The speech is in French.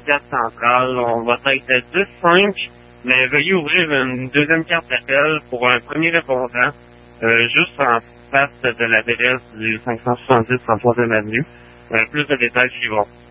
l'amphithéâtre central. On va être 10-5, mais veuillez ouvrir une deuxième carte d'appel pour un premier répondant, juste en face de l'adresse du 570 33e Avenue. Plus de détails suivront.